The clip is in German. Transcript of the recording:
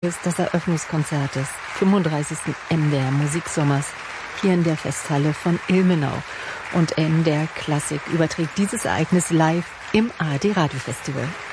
Anlässe des Eröffnungskonzerts des 35. MDR Musiksommers hier in der Festhalle von Ilmenau. Und MDR Klassik überträgt dieses Ereignis live im ARD Radiofestival.